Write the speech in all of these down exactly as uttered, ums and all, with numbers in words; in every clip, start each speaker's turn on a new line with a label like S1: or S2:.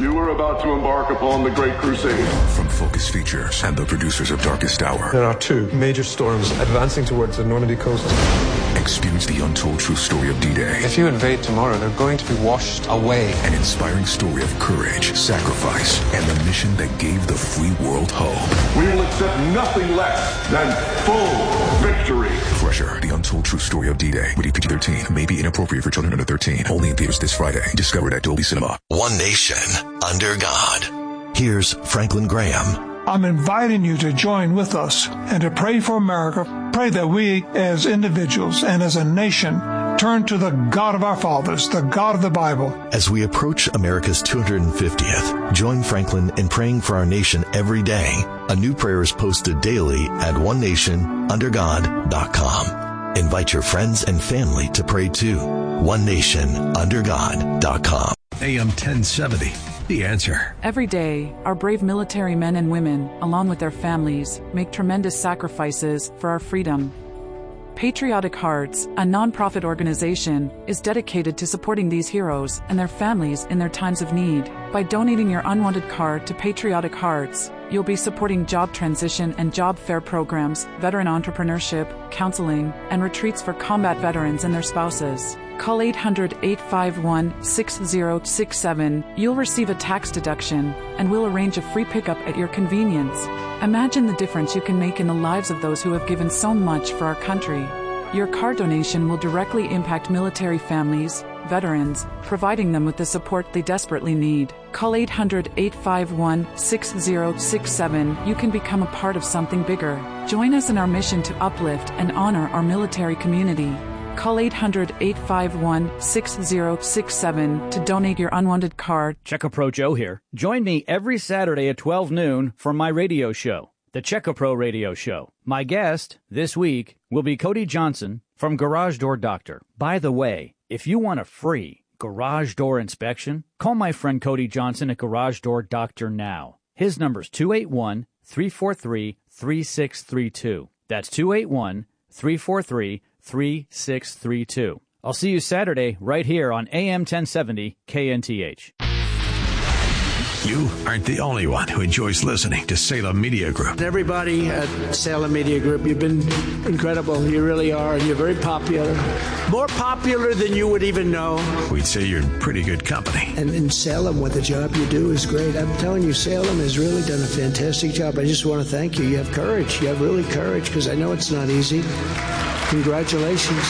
S1: You are about to embark upon the Great Crusade.
S2: From Focus Features and the producers of Darkest Hour.
S3: There are two major storms advancing towards the Normandy coast.
S2: Experience the untold true story of D-Day.
S3: If you invade tomorrow, they're going to be washed away.
S2: An inspiring story of courage, sacrifice, and the mission that gave the free world hope.
S1: We will accept nothing less than full victory.
S2: Crusher, the untold true story of D-Day. Rated P G thirteen. May be inappropriate for children under thirteen. Only in theaters this Friday. Discovered at Dolby Cinema.
S4: One nation under God. Here's Franklin Graham.
S5: I'm inviting you to join with us and to pray for America. Pray that we as individuals and as a nation turn to the God of our fathers, the God of the Bible.
S4: As we approach America's two hundred fiftieth, join Franklin in praying for our nation every day. A new prayer is posted daily at one nation under god dot com. Invite your friends and family to pray too. one nation under god dot com.
S6: A M ten seventy. The Answer.
S7: Every day, our brave military men and women, along with their families, make tremendous sacrifices for our freedom. Patriotic Hearts, a nonprofit organization, is dedicated to supporting these heroes and their families in their times of need. By donating your unwanted car to Patriotic Hearts, you'll be supporting job transition and job fair programs, veteran entrepreneurship, counseling, and retreats for combat veterans and their spouses. Call eight hundred, eight five one, six zero six seven. You'll receive a tax deduction, and we'll arrange a free pickup at your convenience. Imagine the difference you can make in the lives of those who have given so much for our country. Your car donation will directly impact military families, veterans, providing them with the support they desperately need. Call eight hundred, eight five one, six zero six seven. You can become a part of something bigger. Join us in our mission to uplift and honor our military community. Call eight hundred, eight five one, six zero six seven to donate your unwanted car.
S8: CheckAPro Joe here. Join me every Saturday at twelve noon for my radio show, the CheckAPro Radio Show. My guest this week will be Cody Johnson from Garage Door Doctor. By the way, if you want a free garage door inspection, call my friend Cody Johnson at Garage Door Doctor now. His number's two eight one, three four three, three six three two. That's two eight one, three four three, three six three two. I'll see you Saturday right here on A M ten seventy K N T H.
S6: You aren't the only one who enjoys listening to Salem Media Group.
S9: Everybody at Salem Media Group, you've been incredible. You really are. You're very popular. More popular than you would even know.
S6: We'd say you're in pretty good company.
S9: And in Salem, what the job you do is great. I'm telling you, Salem has really done a fantastic job. I just want to thank you. You have courage. You have really courage, because I know it's not easy. Congratulations.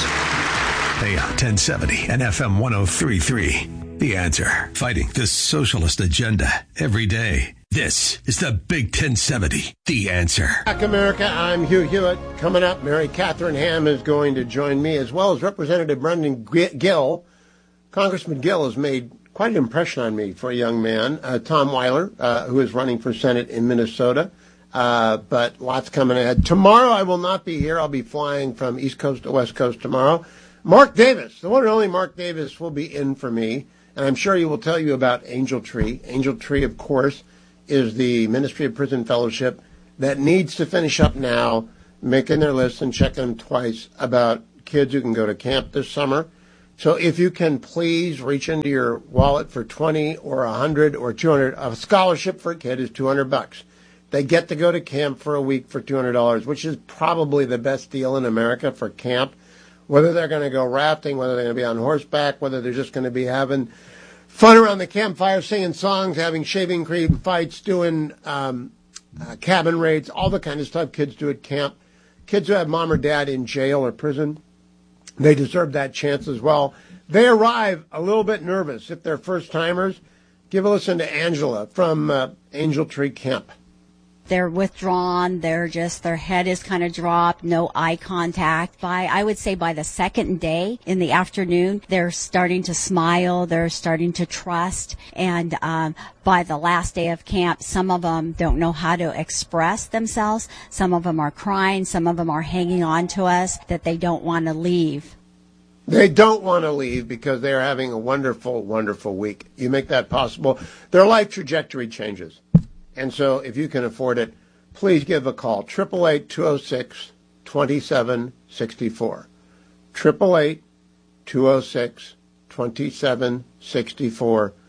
S6: A M ten seventy and F M one oh three point three. The Answer. Fighting the socialist agenda every day. This is the Big ten seventy. The Answer.
S10: Back America, I'm Hugh Hewitt. Coming up, Mary Catherine Ham is going to join me, as well as Representative Brendan Gill. Congressman Gill has made quite an impression on me for a young man. Uh, Tom Weiler, uh, who is running for Senate in Minnesota. Uh, but lots coming ahead. Tomorrow I will not be here. I'll be flying from East Coast to West Coast tomorrow. Mark Davis, the one and only Mark Davis, will be in for me. And I'm sure he will tell you about Angel Tree. Angel Tree, of course, is the Ministry of Prison Fellowship that needs to finish up now, making their list and checking them twice about kids who can go to camp this summer. So if you can please reach into your wallet for twenty or one hundred or two hundred. A scholarship for a kid is two hundred bucks. They get to go to camp for a week for two hundred dollars, which is probably the best deal in America for camp. Whether they're going to go rafting, whether they're going to be on horseback, whether they're just going to be having fun around the campfire, singing songs, having shaving cream fights, doing um, uh, cabin raids, all the kind of stuff kids do at camp. Kids who have mom or dad in jail or prison, they deserve that chance as well. They arrive a little bit nervous. If they're first-timers, give a listen to Angela from uh, Angel Tree Camp.
S11: They're withdrawn. They're just, their head is kind of dropped, no eye contact. By, I would say by the second day in the afternoon, they're starting to smile. They're starting to trust. And um, by the last day of camp, some of them don't know how to express themselves. Some of them are crying. Some of them are hanging on to us that they don't want to leave.
S10: They don't want to leave because they're having a wonderful, wonderful week. You make that possible. Their life trajectory changes. And so if you can afford it, please give a call. eight eight eight, two oh six, two seven six four. eight eight eight, two oh six, two seven six four.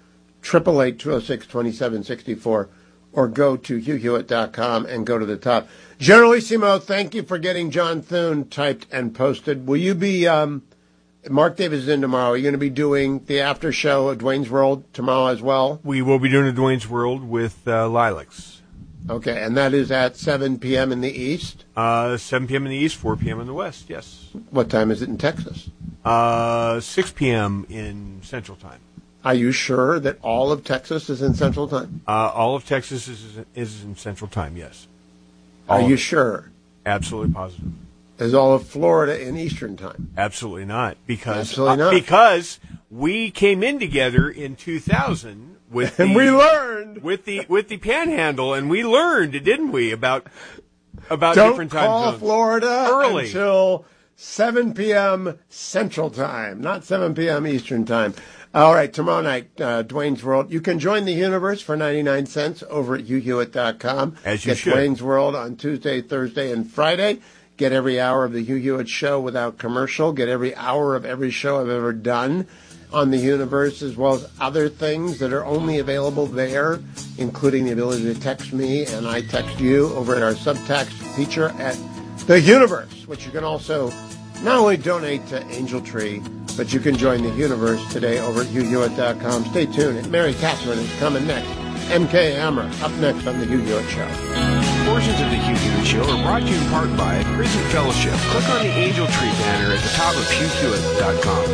S10: eight eight eight, two oh six, two seven six four, or go to hugh hewitt dot com and go to the top. Generalissimo, thank you for getting John Thune typed and posted. Will you be, um, Mark Davis is in tomorrow. Are you going to be doing the after show at Dwayne's World tomorrow as well?
S12: We will be doing a Dwayne's World with uh, Lilacs.
S10: Okay, and that is at seven p.m. in the East?
S12: Uh, seven p.m. in the East, four p.m. in the West, yes.
S10: What time is it in Texas?
S12: Uh, six p.m. in Central Time.
S10: Are you sure that all of Texas is in Central Time?
S12: Uh, all of Texas is, is in Central Time, yes. All
S10: Are you sure?
S12: Absolutely positive.
S10: Is all of Florida in Eastern Time?
S12: Absolutely not. Because,
S10: Absolutely
S12: uh,
S10: not.
S12: Because we came in together in two thousand with
S10: and
S12: the,
S10: we learned
S12: with the with the Panhandle, and we learned, didn't we, about about
S10: Don't
S12: different time
S10: call
S12: zones
S10: Florida
S12: early
S10: until seven p.m. Central Time, not seven p.m. Eastern Time. All right, tomorrow night, uh, Dwayne's World. You can join the universe for ninety-nine cents over at hugh hewitt dot com.
S12: As you
S10: Get
S12: should.
S10: Dwayne's World on Tuesday, Thursday, and Friday. Get every hour of the Hugh Hewitt Show without commercial. Get every hour of every show I've ever done on the universe, as well as other things that are only available there, including the ability to text me and I text you over at our subtext feature at the universe, which you can also not only donate to Angel Tree, but you can join the universe today over at hugh hewitt dot com. Stay tuned. Mary Catherine is coming next. M K Hammer up next on the Hugh Hewitt Show.
S13: Portions of the Hugh Hewitt Show are brought to you in part by Prison Fellowship. Click on the Angel Tree banner at the top of hugh hewitt dot com.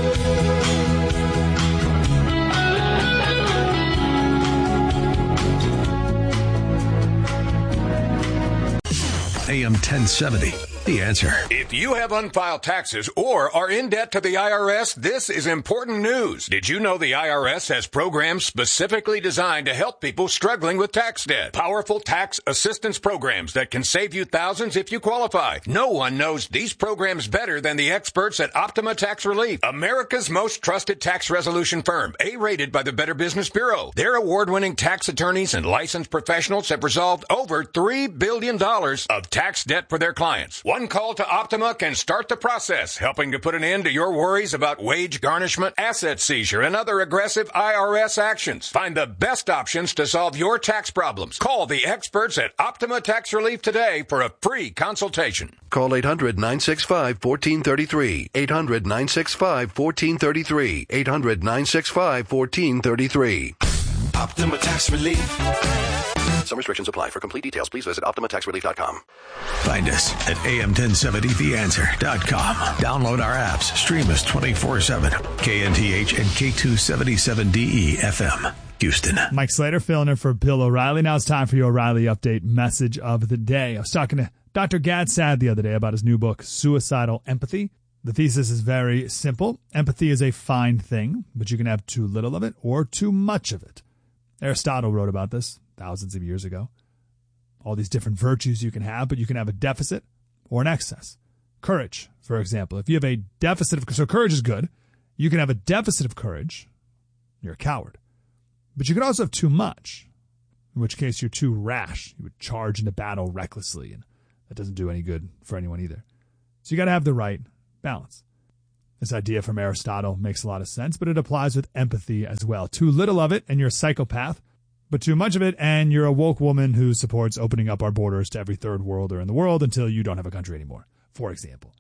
S6: A M ten seventy, The Answer.
S14: If you have unfiled taxes or are in debt to the I R S, this is important news. Did you know the I R S has programs specifically designed to help people struggling with tax debt? Powerful tax assistance programs that can save you thousands if you qualify. No one knows these programs better than the experts at Optima Tax Relief, America's most trusted tax resolution firm, A-rated by the Better Business Bureau. Their award-winning tax attorneys and licensed professionals have resolved over three billion dollars of tax debt for their clients. One call to Optima can start the process, helping to put an end to your worries about wage garnishment, asset seizure, and other aggressive I R S actions. Find the best options to solve your tax problems. Call the experts at Optima Tax Relief today for a free consultation.
S15: Call eight hundred, nine six five, one four three three. eight hundred, nine six five, one four three three. eight hundred, nine six five, one four three three.
S16: Optima Tax Relief.
S15: Some restrictions apply. For complete details, please visit optima tax relief dot com.
S6: Find us at A M ten seventy the answer dot com. Download our apps. Stream us twenty-four seven. K N T H and K two seventy-seven D E F M. Houston.
S17: Mike Slater filling in for Bill O'Reilly. Now it's time for your O'Reilly Update message of the day. I was talking to Doctor Gad Saad the other day about his new book, Suicidal Empathy. The thesis is very simple. Empathy is a fine thing, but you can have too little of it or too much of it. Aristotle wrote about this thousands of years ago. All these different virtues you can have, but you can have a deficit or an excess. Courage, for example. If you have a deficit of, so courage is good. You can have a deficit of courage. You're a coward. But you can also have too much, in which case you're too rash. You would charge into battle recklessly, and that doesn't do any good for anyone either. So you got to have the right balance. This idea from Aristotle makes a lot of sense, but it applies with empathy as well. Too little of it, and you're a psychopath. But too much of it, and you're a woke woman who supports opening up our borders to every third worlder in the world until you don't have a country anymore, for example.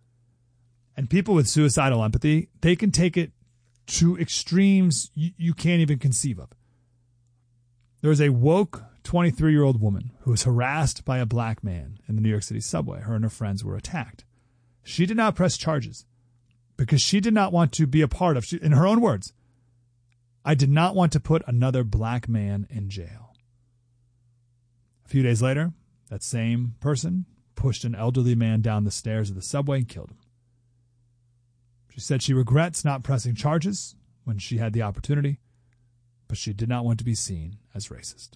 S17: And people with suicidal empathy, they can take it to extremes you, you can't even conceive of. There's a woke twenty-three-year-old woman who was harassed by a black man in the New York City subway. Her and her friends were attacked. She did not press charges because she did not want to be a part of, in her own words, I did not want to put another black man in jail. A few days later, that same person pushed an elderly man down the stairs of the subway and killed him. She said she regrets not pressing charges when she had the opportunity, but she did not want to be seen as racist.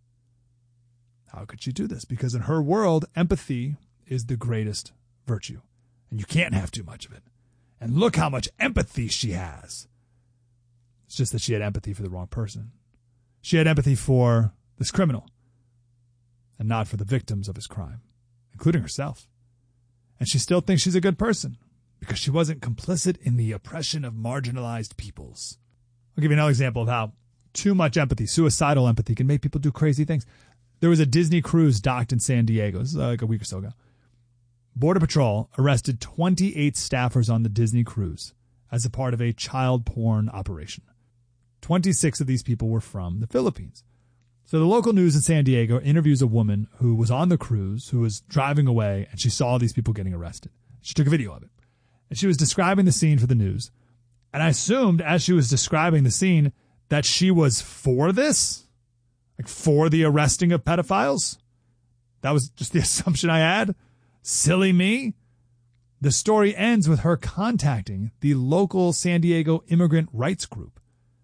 S17: How could she do this? Because in her world, empathy is the greatest virtue, and you can't have too much of it. And look how much empathy she has. It's just that she had empathy for the wrong person. She had empathy for this criminal and not for the victims of his crime, including herself. And she still thinks she's a good person because she wasn't complicit in the oppression of marginalized peoples. I'll give you another example of how too much empathy, suicidal empathy, can make people do crazy things. There was a Disney cruise docked in San Diego. This is like a week or so ago. Border Patrol arrested twenty-eight staffers on the Disney cruise as a part of a child porn operation. twenty-six of these people were from the Philippines. So the local news in San Diego interviews a woman who was on the cruise, who was driving away, and she saw these people getting arrested. She took a video of it. And she was describing the scene for the news. And I assumed as she was describing the scene that she was for this, like for the arresting of pedophiles. That was just the assumption I had. Silly me. The story ends with her contacting the local San Diego immigrant rights group,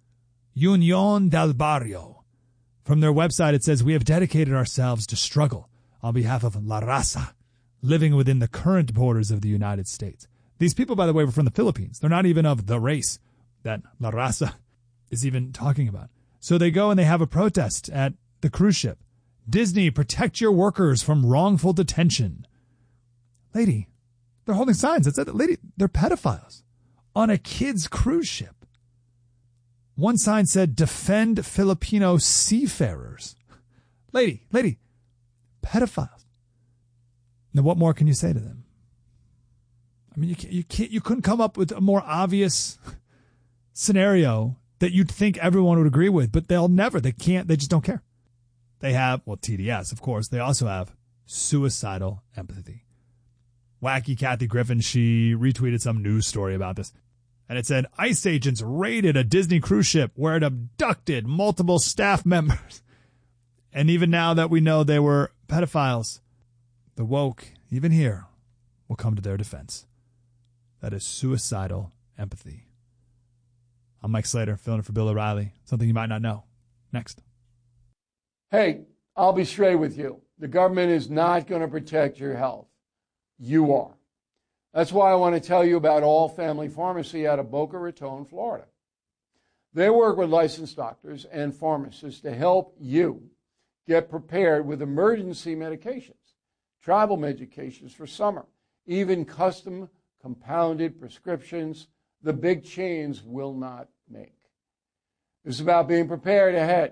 S17: Unión del Barrio. From their website, it says, "We have dedicated ourselves to struggle on behalf of La Raza, living within the current borders of the United States." These people, by the way, were from the Philippines. They're not even of the race that La Raza is even talking about. So they go and they have a protest at the cruise ship. Disney, protect your workers from wrongful detention. Lady, they're holding signs that said, lady, they're pedophiles on a kid's cruise ship. One sign said, defend Filipino seafarers. Lady, lady, pedophiles. Now, what more can you say to them? I mean, you can't, you can't, you couldn't come up with a more obvious scenario that you'd think everyone would agree with, but they'll never, they can't, they just don't care. They have, well, T D S, of course. They also have suicidal empathy. Wacky Kathy Griffin, she retweeted some news story about this. And it said, ICE agents raided a Disney cruise ship where it abducted multiple staff members. And even now that we know they were pedophiles, the woke, even here, will come to their defense. That is suicidal empathy. I'm Mike Slater, filling in for Bill O'Reilly. Something you might not know. Next.
S18: Hey, I'll be straight with you. The government is not going to protect your health. You are. That's why I want to tell you about All Family Pharmacy out of Boca Raton, Florida. They work with licensed doctors and pharmacists to help you get prepared with emergency medications, travel medications for summer, even custom compounded prescriptions the big chains will not make. It's about being prepared ahead,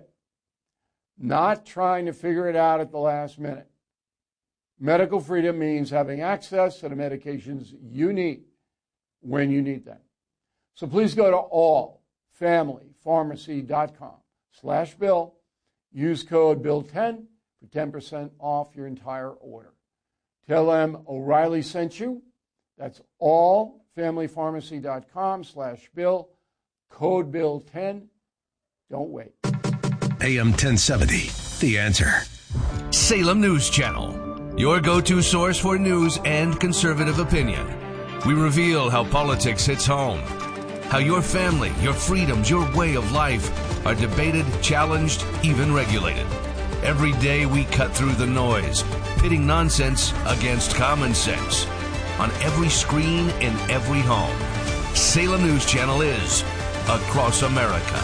S18: not trying to figure it out at the last minute. Medical freedom means having access to the medications you need when you need them. So please go to all family pharmacy dot com slash bill. Use code bill ten for ten percent off your entire order. Tell them O'Reilly sent you. That's all family pharmacy dot com slash bill. Code bill ten. Don't wait.
S6: A M ten seventy, The Answer.
S19: Salem News Channel, your go-to source for news and conservative opinion. We reveal how politics hits home, how your family, your freedoms, your way of life are debated, challenged, even regulated. Every day we cut through the noise, pitting nonsense against common sense. On every screen, in every home, Salem News Channel is across America.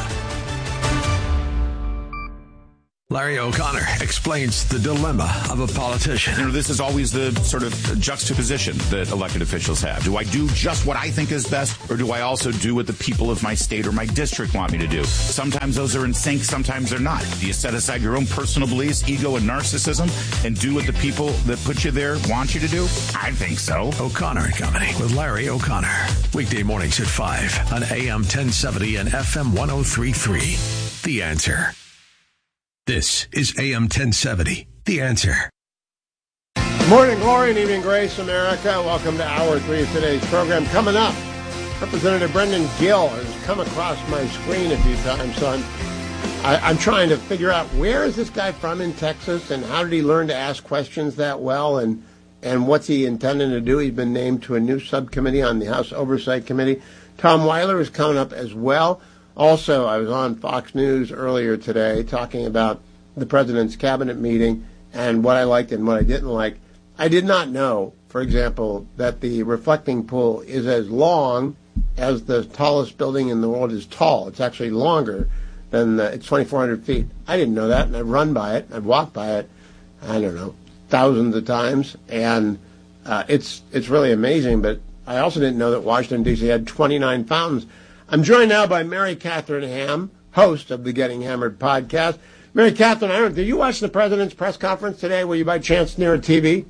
S6: Larry O'Connor explains the dilemma of a politician.
S20: You know, this is always the sort of juxtaposition that elected officials have. Do I do just what I think is best, or do I also do what the people of my state or my district want me to do? Sometimes those are in sync, sometimes they're not. Do you set aside your own personal beliefs, ego, and narcissism, and do what the people that put you there want you to do? I think so.
S6: O'Connor and Company with Larry O'Connor. Weekday mornings at five on A M ten seventy and F M one oh three point three. The Answer. This is A M ten seventy, The Answer.
S10: Morning glory and evening grace, America. Welcome to hour three of today's program. Coming up, Representative Brendan Gill has come across my screen a few times, so I'm, I, I'm trying to figure out where is this guy from in Texas, and how did he learn to ask questions that well, and and what's he intending to do? He's been named to a new subcommittee on the House Oversight Committee. Tom Weiler is coming up as well. Also, I was on Fox News earlier today talking about the president's cabinet meeting and what I liked and what I didn't like. I did not know, for example, that the reflecting pool is as long as the tallest building in the world is tall. It's actually longer than the, it's twenty-four hundred feet. I didn't know that, and I've run by it. I've walked by it, I don't know, thousands of times, and uh, it's it's really amazing. But I also didn't know that Washington, D C had twenty-nine fountains. I'm joined now by Mary Catherine Ham, host of the Getting Hammered podcast. Mary Catherine, I don't know, did you watch the president's press conference today? Were you by chance near a T V?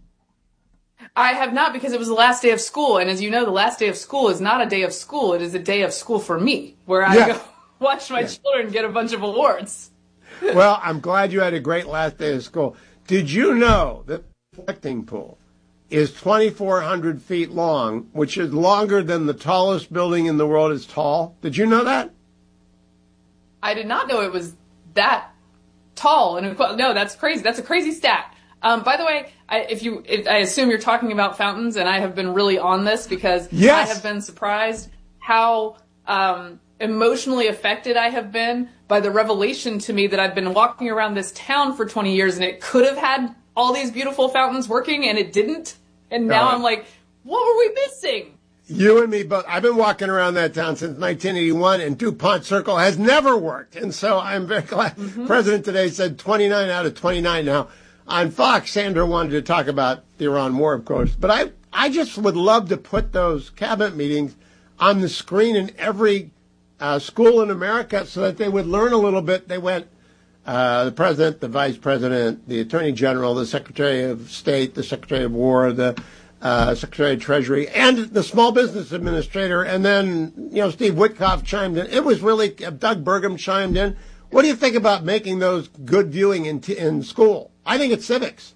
S21: I have not, because it was the last day of school. And as you know, the last day of school is not a day of school. It is a day of school for me, where I
S10: Yeah.
S21: go watch my
S10: Yeah.
S21: children get a bunch of awards.
S10: Well, I'm glad you had a great last day of school. Did you know that the reflecting pool is twenty-four hundred feet long, which is longer than the tallest building in the world is tall? Did you know that?
S21: I did not know it was that tall. And no, that's crazy. That's a crazy stat. Um, by the way, I, if you, if, I assume you're talking about fountains, and I have been really on this because
S10: Yes.
S21: I have been surprised how um, emotionally affected I have been by the revelation to me that I've been walking around this town for twenty years, and it could have had all these beautiful fountains working, and it didn't. And now
S10: Right.
S21: I'm like, what were we missing?
S10: You and me both. I've been walking around that town since nineteen eighty-one, and DuPont Circle has never worked. And so I'm very glad.
S21: Mm-hmm.
S10: President today said twenty-nine out of twenty-nine. Now, on Fox, Sandra wanted to talk about the Iran war, of course. But I, I just would love to put those cabinet meetings on the screen in every uh, school in America so that they would learn a little bit. They went, uh, the president, the vice president, the attorney general, the secretary of state, the secretary of war, the uh, secretary of treasury, and the small business administrator. And then, you know, Steve Witkoff chimed in. It was really, uh, Doug Burgum chimed in. What do you think about making those good viewing in, t- in school? I think it's civics.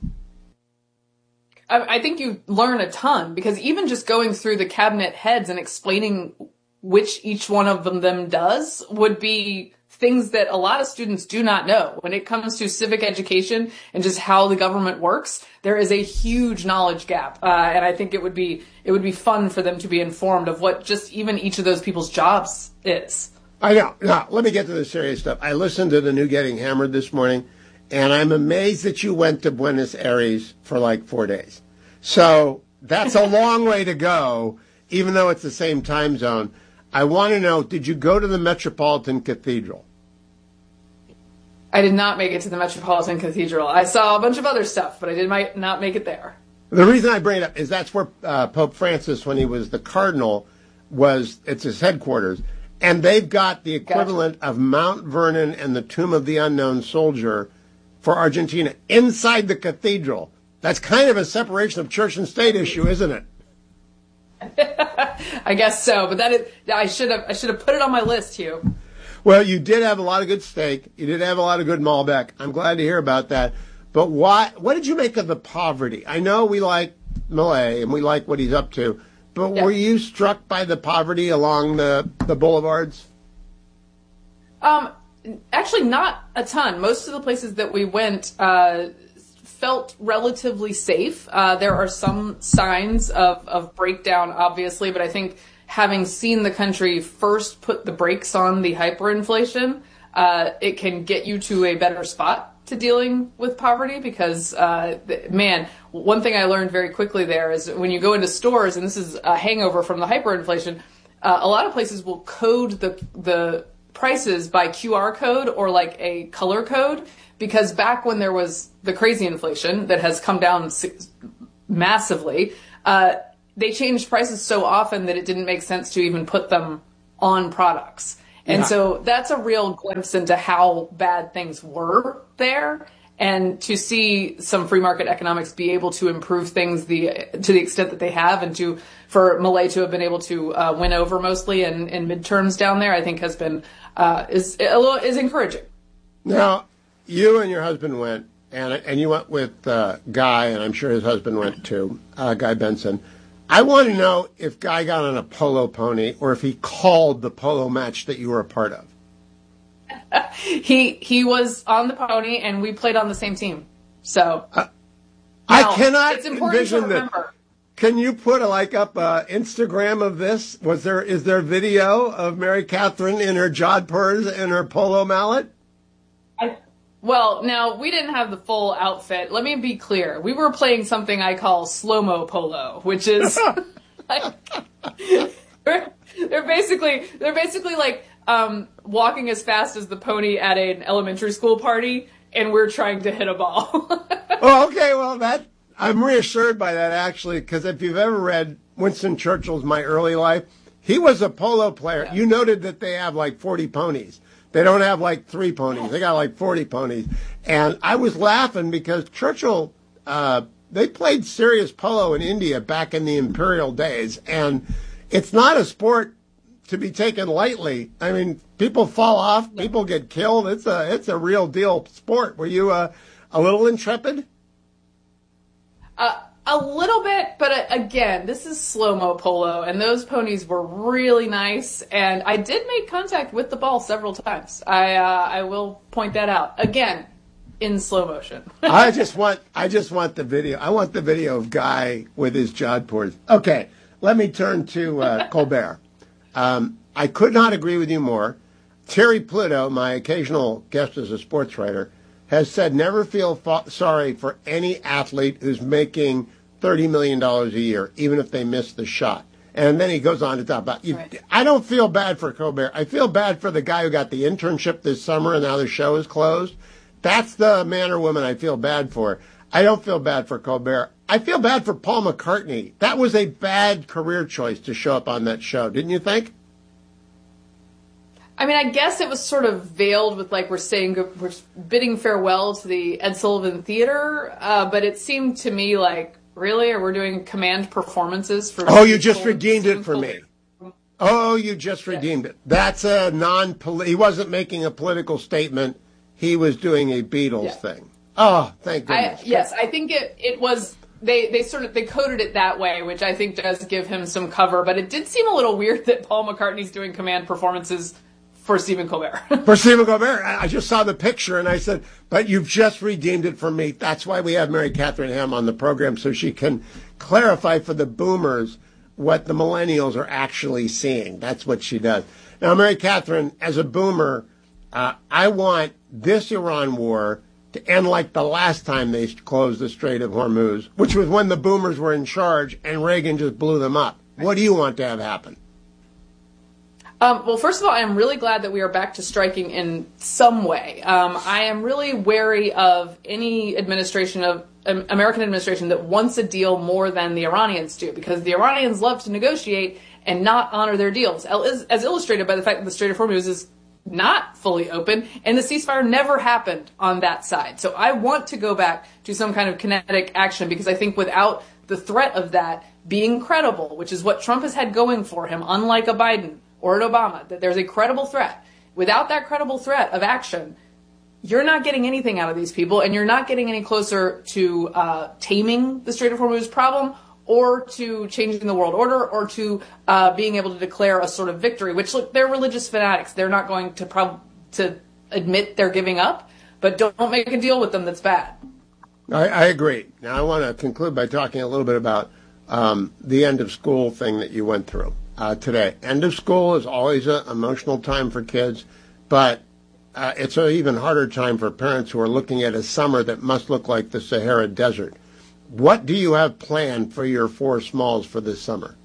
S21: I, I think you learn a ton, because even just going through the cabinet heads and explaining which each one of them, them does would be things that a lot of students do not know. When it comes to civic education and just how the government works, there is a huge knowledge gap. Uh, and I think it would be, it would be fun for them to be informed of what just even each of those people's jobs is.
S10: I know. Now, let me get to the serious stuff. I listened to the new Getting Hammered this morning, and I'm amazed that you went to Buenos Aires for like four days. So that's a long way to go, even though it's the same time zone. I want to know, did you go to the Metropolitan Cathedral?
S21: I did not make it to the Metropolitan Cathedral. I saw a bunch of other stuff, but I did might not make it there.
S10: The reason I bring it up is that's where uh, Pope Francis, when he was the cardinal, was, it's his headquarters. And they've got the equivalent gotcha. of Mount Vernon and the Tomb of the Unknown Soldier for Argentina inside the cathedral. That's kind of a separation of church and state issue, isn't it?
S21: I guess so, but that is, I should have I should have put it on my list, Hugh.
S10: Well, you did have a lot of good steak. You did have a lot of good Malbec. I'm glad to hear about that. But why? What did you make of the poverty? I know we like Milei and we like what he's up to, but yeah. were you struck by the poverty along the, the boulevards?
S21: Um, actually, not a ton. Most of the places that we went uh, felt relatively safe. Uh, there are some signs of, of breakdown, obviously, but I think having seen the country first put the brakes on the hyperinflation, uh, it can get you to a better spot to dealing with poverty, because, uh, man, one thing I learned very quickly there is when you go into stores, and this is a hangover from the hyperinflation, uh, a lot of places will code the, the prices by Q R code or like a color code, because back when there was the crazy inflation that has come down massively, uh, they changed prices so often that it didn't make sense to even put them on products. And yeah. so that's a real glimpse into how bad things were there. And to see some free market economics be able to improve things the to the extent that they have, and to for Milei to have been able to uh, win over mostly in, in midterms down there, I think has been uh, is a little is encouraging.
S10: Now, you and your husband went, and and you went with uh, Guy, and I'm sure his husband went too, uh, Guy Benson. I want to know if Guy got on a polo pony or if he called the polo match that you were a part of.
S21: he he was on the pony, and we played on the same team. So
S10: uh,
S21: now,
S10: I cannot
S21: it's important
S10: envision
S21: to remember.
S10: that. Can you put a, like up uh, Instagram of this? Was there is there video of Mary Catherine in her jodhpurs and her polo mallet?
S21: I, well, now we didn't have the full outfit. Let me be clear: we were playing something I call slow-mo polo, which is like they're, they're basically they're basically like um, walking as fast as the pony at an elementary school party, and we're trying to hit a ball.
S10: Oh, okay. Well, that. I'm reassured by that, actually, because if you've ever read Winston Churchill's My Early Life, he was a polo player. Yeah. You noted that they have like forty ponies. They don't have like three ponies. They got like forty ponies. And I was laughing because Churchill, uh, they played serious polo in India back in the imperial days. And it's not a sport to be taken lightly. I mean, people fall off, people get killed. It's a it's a real deal sport. Were you uh, a little intrepid?
S21: Uh, a little bit, but uh, again, this is slow-mo polo, and those ponies were really nice. And I did make contact with the ball several times. I uh, I will point that out again in slow motion.
S10: I just want I just want the video. I want the video of Guy with his jodhpurs. Okay, let me turn to uh, Colbert. Um, I could not agree with you more. Terry Pluto, my occasional guest as a sports writer, has said never feel fa- sorry for any athlete who's making thirty million dollars a year, even if they miss the shot. And then he goes on to talk about, you, right. I don't feel bad for Colbert. I feel bad for the guy who got the internship this summer and now the show is closed. That's the man or woman I feel bad for. I don't feel bad for Colbert. I feel bad for Paul McCartney. That was a bad career choice to show up on that show, didn't you think?
S21: I mean, I guess it was sort of veiled with, like, we're saying, we're bidding farewell to the Ed Sullivan Theater, uh, but it seemed to me like, really? Or we're doing command performances for...
S10: Oh, you just redeemed it for me. Oh, you just redeemed it. That's a non... He wasn't making a political statement. He was doing a Beatles yeah. thing. Oh, thank goodness.
S21: I, yes, I think it, it was... They they sort of they coded it that way, which I think does give him some cover. But it did seem a little weird that Paul McCartney's doing command performances for Stephen Colbert.
S10: For Stephen Colbert. I just saw the picture and I said, but you've just redeemed it for me. That's why we have Mary Catherine Ham on the program, so she can clarify for the boomers what the millennials are actually seeing. That's what she does. Now, Mary Catherine, as a boomer, uh, I want this Iran war to end like the last time they closed the Strait of Hormuz, which was when the boomers were in charge and Reagan just blew them up. What do you want to have happen?
S21: Um, well, first of all, I am really glad that we are back to striking in some way. Um, I am really wary of any administration of um, American administration that wants a deal more than the Iranians do, because the Iranians love to negotiate and not honor their deals, as, as illustrated by the fact that the Strait of Hormuz is not fully open, and the ceasefire never happened on that side. So I want to go back to some kind of kinetic action, because I think without the threat of that being credible, which is what Trump has had going for him, unlike a Biden or an Obama, that there's a credible threat. Without that credible threat of action, you're not getting anything out of these people, and you're not getting any closer to uh, taming the Strait of Hormuz problem, or to changing the world order, or to uh, being able to declare a sort of victory, which, look, they're religious fanatics. They're not going to prob- to admit they're giving up, but don't, don't make a deal with them that's bad.
S10: I, I agree. Now, I want to conclude by talking a little bit about um, the end of school thing that you went through uh, today. End of school is always an emotional time for kids, but uh, it's an even harder time for parents who are looking at a summer that must look like the Sahara Desert. What do you have planned for your four smalls for this summer?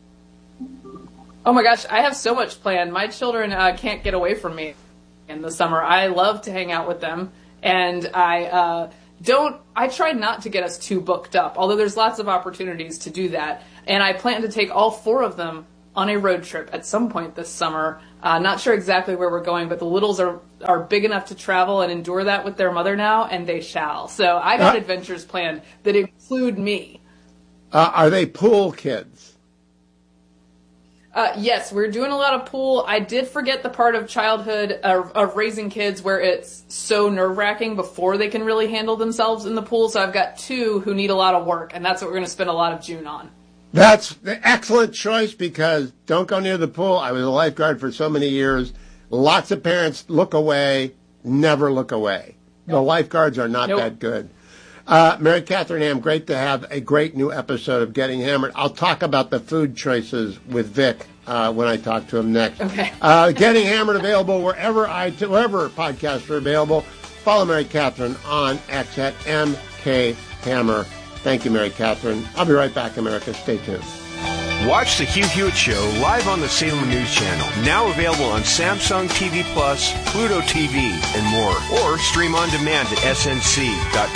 S21: Oh my gosh, I have so much planned. My children uh, can't get away from me in the summer. I love to hang out with them, and I uh, don't. I try not to get us too booked up, although there's lots of opportunities to do that. And I plan to take all four of them on a road trip at some point this summer. Uh, not sure exactly where we're going, but the littles are, are big enough to travel and endure that with their mother now, and they shall. So I got uh, adventures planned that include me.
S10: Uh, are they pool kids?
S21: Uh, yes, we're doing a lot of pool. I did forget the part of childhood, uh, of raising kids where it's so nerve-wracking before they can really handle themselves in the pool. So I've got two who need a lot of work, and that's what we're going to spend a lot of June on.
S10: That's the excellent choice, because don't go near the pool. I was a lifeguard for so many years. Lots of parents look away, never look away. Nope. The lifeguards are not nope. that good. Uh, Mary Catherine Ham, great to have a great new episode of Getting Hammered. I'll talk about the food choices with Vic uh, when I talk to him next.
S21: Okay.
S10: uh, Getting Hammered available wherever I wherever podcasts are available. Follow Mary Catherine on X at M K Hammer. Thank you, Mary Catherine. I'll be right back, America. Stay tuned.
S13: Watch the Hugh Hewitt Show live on the Salem News Channel. Now available on Samsung T V Plus, Pluto T V, and more. Or stream on demand at S N C dot